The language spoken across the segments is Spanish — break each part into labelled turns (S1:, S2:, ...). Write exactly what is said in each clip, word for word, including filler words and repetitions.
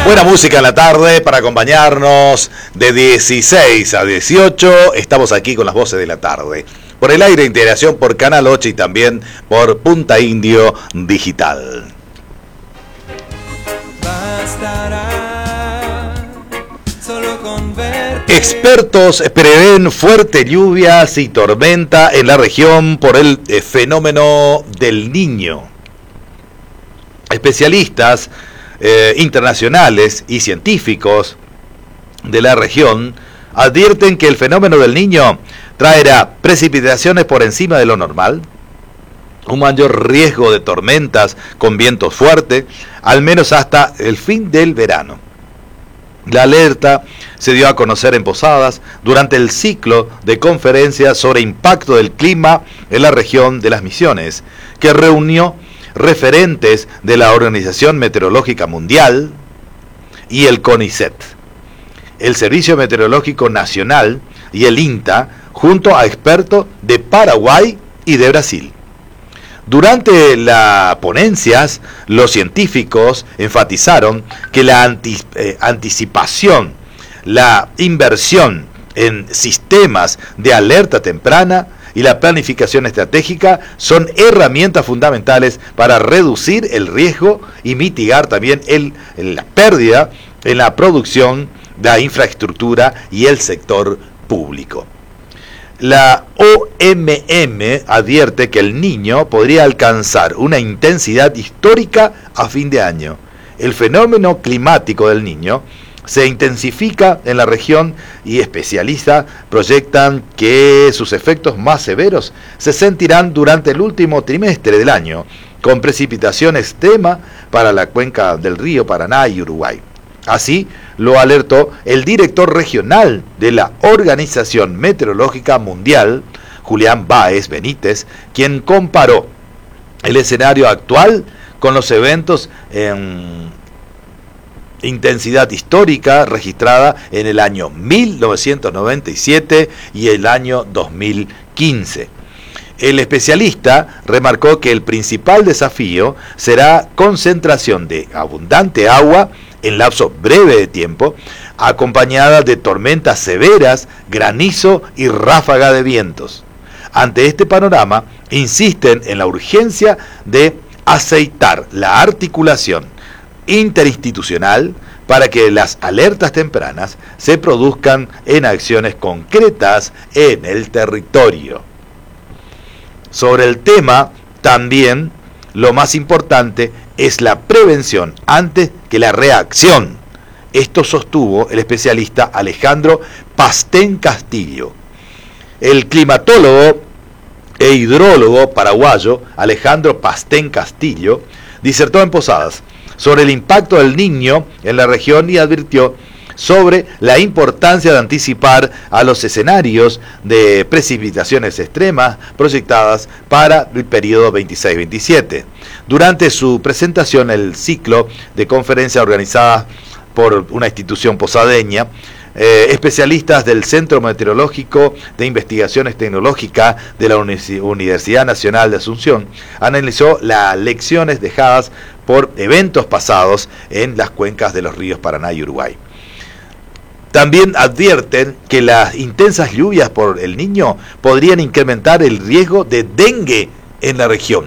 S1: Buena música en la tarde para acompañarnos de dieciséis a dieciocho. Estamos aquí con las voces de la tarde. Por el aire de integración por Canal ocho y también por Punta Indio Digital. Expertos prevén fuertes lluvias y tormenta en la región por el eh, fenómeno del Niño. Especialistas eh, internacionales y científicos de la región advierten que el fenómeno del Niño traerá precipitaciones por encima de lo normal, un mayor riesgo de tormentas con vientos fuertes, al menos hasta el fin del verano. La alerta se dio a conocer en Posadas durante el ciclo de conferencias sobre impacto del clima en la región de las Misiones, que reunió referentes de la Organización Meteorológica Mundial y el CONICET, el Servicio Meteorológico Nacional y el INTA, junto a expertos de Paraguay y de Brasil. Durante las ponencias, los científicos enfatizaron que la anti- eh, anticipación, la inversión en sistemas de alerta temprana y la planificación estratégica son herramientas fundamentales para reducir el riesgo y mitigar también el, la pérdida en la producción de la infraestructura y el sector público. La O M M advierte que el Niño podría alcanzar una intensidad histórica a fin de año. El fenómeno climático del Niño se intensifica en la región y especialistas proyectan que sus efectos más severos se sentirán durante el último trimestre del año, con precipitación extrema para la cuenca del río Paraná y Uruguay. Así lo alertó el director regional de la Organización Meteorológica Mundial, Julián Báez Benítez, quien comparó el escenario actual con los eventos en intensidad histórica registrada en el año mil novecientos noventa y siete y el año dos mil quince. El especialista remarcó que el principal desafío será concentración de abundante agua en lapso breve de tiempo, acompañada de tormentas severas, granizo y ráfaga de vientos. Ante este panorama, insisten en la urgencia de aceitar la articulación interinstitucional para que las alertas tempranas se produzcan en acciones concretas en el territorio. Sobre el tema, también lo más importante es la prevención antes que la reacción. Esto sostuvo el especialista Alejandro Pastén Castillo. El climatólogo e hidrólogo paraguayo Alejandro Pastén Castillo disertó en Posadas sobre el impacto del Niño en la región y advirtió sobre la importancia de anticipar a los escenarios de precipitaciones extremas proyectadas para el periodo veintiséis veintisiete. Durante su presentación, el ciclo de conferencias organizadas por una institución posadeña, eh, especialistas del Centro Meteorológico de Investigaciones Tecnológicas de la Universidad Nacional de Asunción, analizó las lecciones dejadas por eventos pasados en las cuencas de los ríos Paraná y Uruguay. También advierten que las intensas lluvias por el Niño podrían incrementar el riesgo de dengue en la región.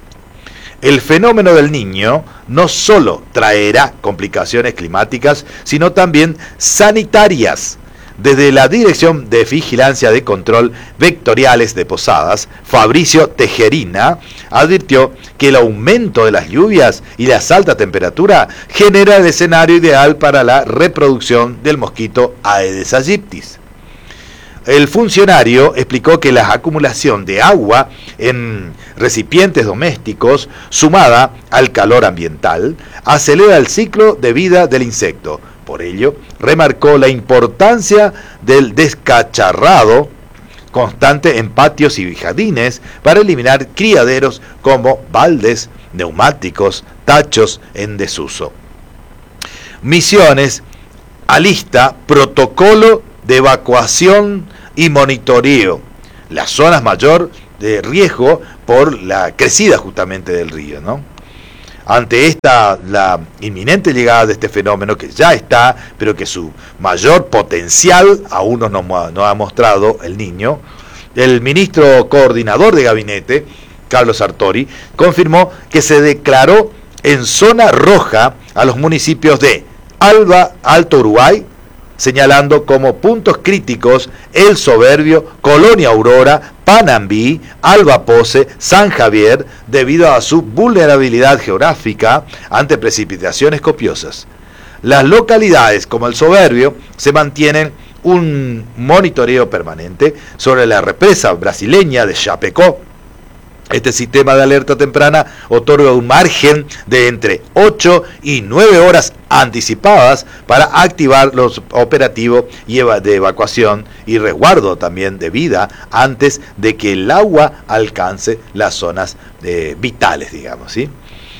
S1: El fenómeno del Niño no solo traerá complicaciones climáticas, sino también sanitarias. Desde la Dirección de Vigilancia de Control Vectoriales de Posadas, Fabricio Tejerina advirtió que el aumento de las lluvias y las altas temperaturas genera el escenario ideal para la reproducción del mosquito Aedes aegypti. El funcionario explicó que la acumulación de agua en recipientes domésticos, sumada al calor ambiental, acelera el ciclo de vida del insecto. Por ello, remarcó la importancia del descacharrado constante en patios y jardines para eliminar criaderos como baldes, neumáticos, tachos en desuso. Misiones alista protocolo de evacuación y monitoreo las zonas mayor de riesgo por la crecida justamente del río, ¿no? ante esta, la inminente llegada de este fenómeno que ya está, pero que su mayor potencial aún no nos no ha mostrado el Niño, el ministro coordinador de gabinete, Carlos Sartori, confirmó que se declaró en zona roja a los municipios de Alba, Alto Uruguay, señalando como puntos críticos El Soberbio, Colonia Aurora, Panambí, Alba Pose, San Javier, debido a su vulnerabilidad geográfica ante precipitaciones copiosas. Las localidades como El Soberbio se mantienen un monitoreo permanente sobre la represa brasileña de Chapecó. Este sistema de alerta temprana otorga un margen de entre ocho y nueve horas anticipadas para activar los operativos de evacuación y resguardo también de vida antes de que el agua alcance las zonas eh, vitales, digamos, ¿sí?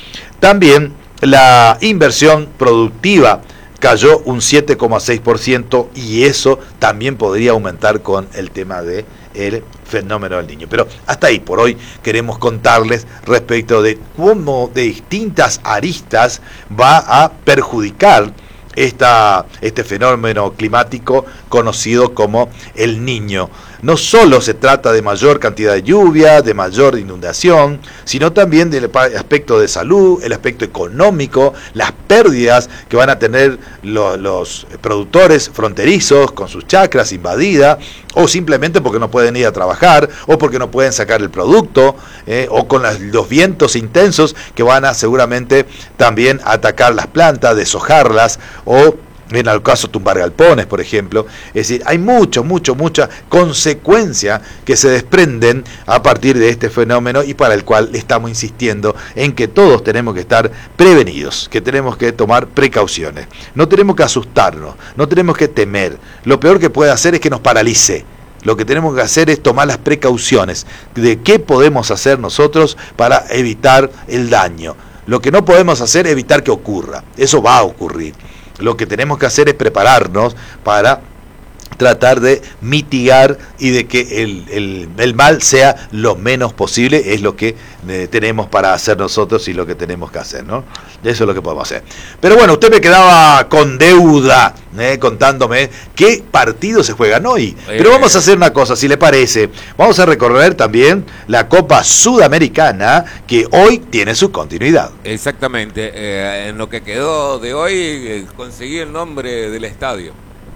S1: También la inversión productiva cayó un siete coma seis por ciento y eso también podría aumentar con el tema de el fenómeno del Niño. Pero hasta ahí por hoy queremos contarles respecto de cómo de distintas aristas va a perjudicar esta, este fenómeno climático conocido como el Niño. No solo se trata de mayor cantidad de lluvia, de mayor inundación, sino también del aspecto de salud, el aspecto económico, las pérdidas que van a tener los, los productores fronterizos con sus chacras invadidas, o simplemente porque no pueden ir a trabajar, o porque no pueden sacar el producto, eh, o con las, los vientos intensos que van a seguramente también atacar las plantas, deshojarlas, o en el caso tumbar galpones, por ejemplo. Es decir, hay mucho, mucho, mucha consecuencia que se desprenden a partir de este fenómeno y para el cual estamos insistiendo en que todos tenemos que estar prevenidos, que tenemos que tomar precauciones. No tenemos que asustarnos, no tenemos que temer. Lo peor que puede hacer es que nos paralice. Lo que tenemos que hacer es tomar las precauciones de qué podemos hacer nosotros para evitar el daño. Lo que no podemos hacer es evitar que ocurra. Eso va a ocurrir. Lo que tenemos que hacer es prepararnos para tratar de mitigar y de que el, el, el mal sea lo menos posible, es lo que eh, tenemos para hacer nosotros y lo que tenemos que hacer, ¿no? Eso es lo que podemos hacer. Pero bueno, usted me quedaba con deuda, eh, contándome qué partidos se juegan hoy. Pero vamos a hacer una cosa, si le parece, vamos a recorrer también la Copa Sudamericana, que hoy tiene su continuidad.
S2: Exactamente, eh, en lo que quedó de hoy, eh, conseguí el nombre del estadio.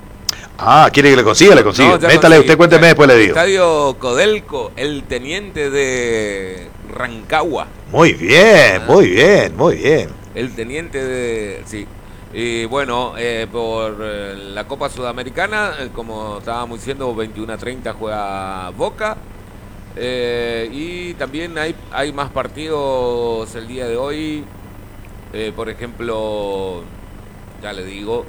S1: Ah, ¿quiere que le consiga? Le consigo. No, métale, usted cuénteme, después le digo.
S2: Estadio Codelco, el teniente de Rancagua.
S1: Muy bien, ah. muy bien, muy bien.
S2: El teniente de... sí. Y bueno, eh, por eh, la Copa Sudamericana, eh, como estábamos diciendo, veintiuno a treinta juega Boca. Eh, y también hay, hay más partidos el día de hoy. Eh, por ejemplo, ya le digo,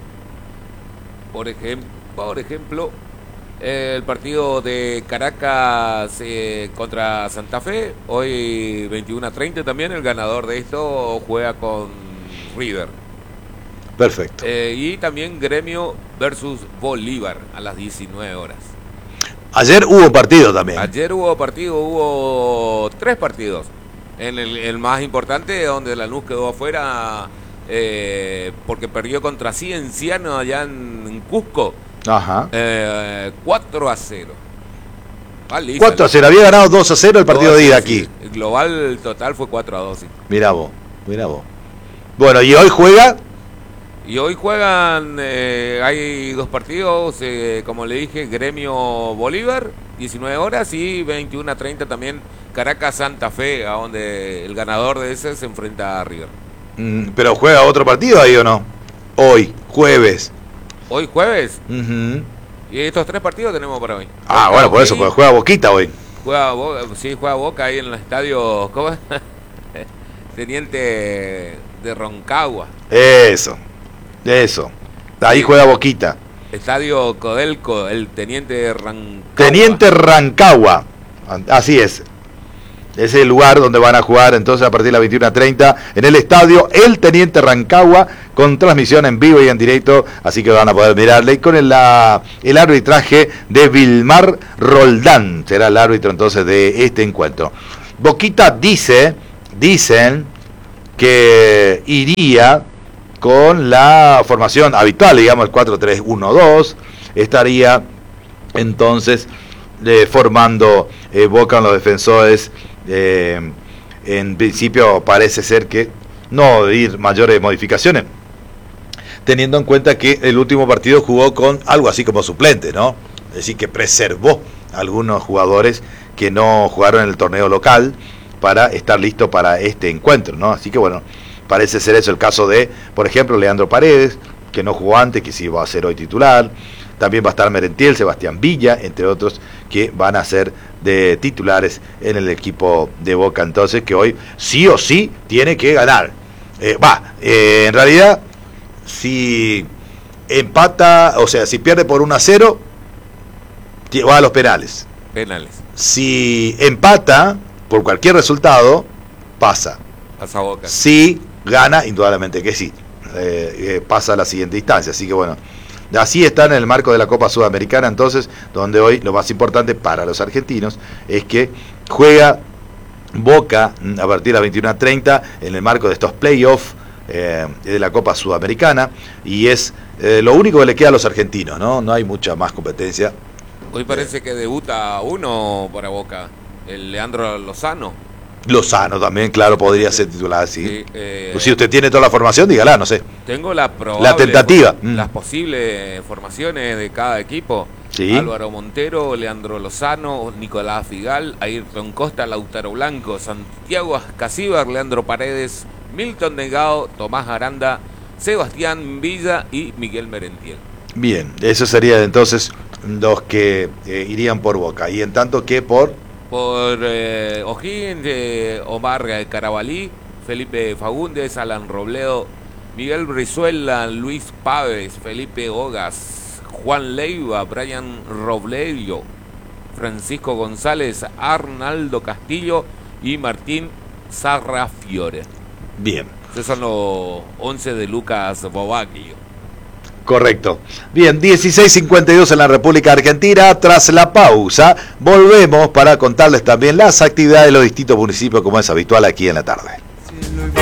S2: por ejemplo... Por ejemplo, eh, el partido de Caracas eh, contra Santa Fe, hoy veintiuno a treinta también, el ganador de esto juega con River.
S1: Perfecto.
S2: Eh, y también Gremio versus Bolívar a las diecinueve horas.
S1: Ayer hubo partido también.
S2: Ayer hubo partido, hubo tres partidos. En el, el más importante, donde Lanús quedó afuera eh, porque perdió contra Cienciano allá en, en Cusco.
S1: Ajá.
S2: Eh, cuatro a cero.
S1: Vale, cuatro a cero, había ganado dos a cero el partido de ida aquí.
S2: El global total fue cuatro a dos. Sí.
S1: Mirá vos, mirá vos. Bueno, ¿y hoy juega?
S2: Y hoy juegan, eh, hay dos partidos, eh, como le dije, Gremio Bolívar, diecinueve horas, y veintiuno a treinta también Caracas Santa Fe, a donde el ganador de ese se enfrenta a River.
S1: Mm, ¿Pero juega otro partido ahí o no? Hoy, jueves.
S2: Hoy jueves.
S1: Uh-huh.
S2: Y estos tres partidos tenemos para hoy.
S1: Ah,
S2: hoy
S1: bueno, por eso, porque juega Boquita hoy.
S2: Juega Boca, sí, juega Boca ahí en el estadio, ¿cómo es? Teniente de Rancagua.
S1: Eso, eso. Ahí sí. Juega Boquita.
S2: Estadio Codelco, el Teniente de Rancagua.
S1: Teniente Rancagua, así es. Ese es el lugar donde van a jugar entonces a partir de las veintiuno a treinta en el estadio El Teniente Rancagua, con transmisión en vivo y en directo, así que van a poder mirarle, y con el, la, el arbitraje de Vilmar Roldán, será el árbitro entonces de este encuentro. Boquita dice, dicen que iría con la formación habitual, digamos el cuatro tres uno dos, estaría entonces eh, formando eh, Boca en los defensores. Eh, en principio parece ser que no ir mayores modificaciones, teniendo en cuenta que el último partido jugó con algo así como suplente, ¿no? Es decir, que preservó a algunos jugadores que no jugaron en el torneo local para estar listo para este encuentro, ¿no? Así que bueno, parece ser eso el caso de, por ejemplo, Leandro Paredes, que no jugó antes, que sí va a ser hoy titular. También va a estar Merentiel, Sebastián Villa, entre otros, que van a ser de titulares en el equipo de Boca. Entonces, que hoy sí o sí tiene que ganar. Eh, va, eh, en realidad, si empata, o sea, si pierde por uno a cero, va a los penales.
S2: Penales.
S1: Si empata, por cualquier resultado, pasa.
S2: Pasa Boca.
S1: Si gana, indudablemente que sí. Eh, eh, pasa a la siguiente instancia. Así que bueno, así está en el marco de la Copa Sudamericana, entonces, donde hoy lo más importante para los argentinos es que juega Boca a partir de las veintiuna treinta en el marco de estos playoffs eh, de la Copa Sudamericana, y es eh, lo único que le queda a los argentinos, ¿no? No hay mucha más competencia.
S2: Hoy parece que debuta uno para Boca, el Leandro Lozano.
S1: Lozano también, claro, podría ser titular, sí.
S2: Sí, eh,
S1: pues si usted tiene toda la formación, dígala, no sé.
S2: Tengo la probable,
S1: la tentativa.
S2: Las posibles formaciones de cada equipo.
S1: Sí.
S2: Álvaro Montero, Leandro Lozano, Nicolás Figal, Ayrton Costa, Lautaro Blanco, Santiago Ascasíbar, Leandro Paredes, Milton Delgado, Tomás Aranda, Sebastián Villa y Miguel Merentiel.
S1: Bien, esos serían entonces los que eh, irían por Boca. Y en tanto que por...
S2: Por eh, O'Higgins, eh, Omar Carabalí, Felipe Fagundes, Alan Robledo, Miguel Brizuela, Luis Páez, Felipe Ogas, Juan Leiva, Brian Robledo, Francisco González, Arnaldo Castillo y Martín Sarrafiore.
S1: Bien.
S2: Esos son los once de Lucas Bobacchio.
S1: Correcto. Bien, dieciséis cincuenta y dos en la República Argentina. Tras la pausa, volvemos para contarles también las actividades de los distintos municipios, como es habitual aquí en la tarde.